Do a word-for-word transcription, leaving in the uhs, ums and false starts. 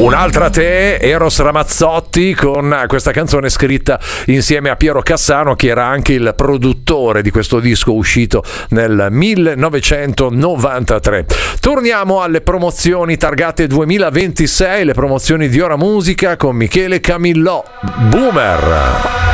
Un'altra te, Eros Ramazzotti, con questa canzone scritta insieme a Piero Cassano, che era anche il produttore di questo disco uscito nel millenovecentonovantatré. Torniamo alle promozioni targate duemilaventisei, le promozioni di Ora Musica con Michele Camillò. Boomer.